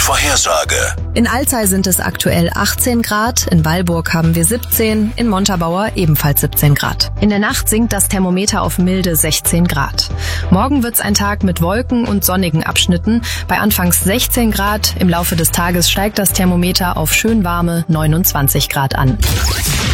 Wettervorhersage. In Alzey sind es aktuell 18 Grad, in Weilburg haben wir 17, in Montabaur ebenfalls 17 Grad. In der Nacht sinkt das Thermometer auf milde 16 Grad. Morgen wird's ein Tag mit Wolken und sonnigen Abschnitten. Bei anfangs 16 Grad, im Laufe des Tages steigt das Thermometer auf schön warme 29 Grad an.